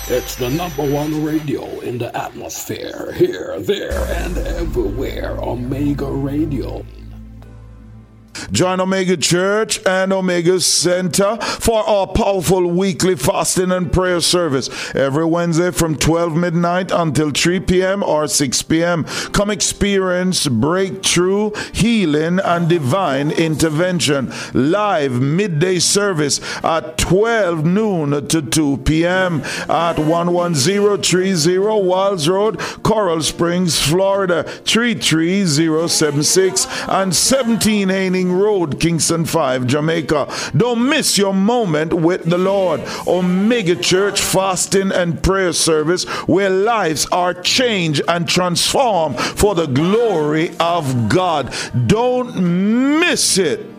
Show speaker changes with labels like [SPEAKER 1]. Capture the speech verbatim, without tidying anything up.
[SPEAKER 1] It's the number one radio in the atmosphere. Here, there, and everywhere. Omega Radio.
[SPEAKER 2] Join Omega Church and Omega Center for our powerful weekly fasting and prayer service every Wednesday from twelve midnight until three p.m. or six p.m. Come experience breakthrough, healing, and divine intervention. Live midday service at twelve noon to two p.m. at one one zero three zero Walls Road, Coral Springs, Florida three three zero seven six and seventeen Haining Road, Kingston five, Jamaica. Don't miss your moment with the Lord. Omega Church fasting and prayer service where lives are changed and transformed for the glory of God. Don't miss it.